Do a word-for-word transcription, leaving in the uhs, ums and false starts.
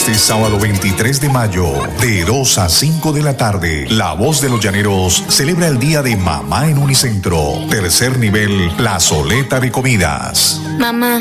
Este sábado veintitrés de mayo, de dos a cinco de la tarde, La Voz de los Llaneros celebra el Día de Mamá en Unicentro. Tercer nivel, plazoleta de comidas. Mamá,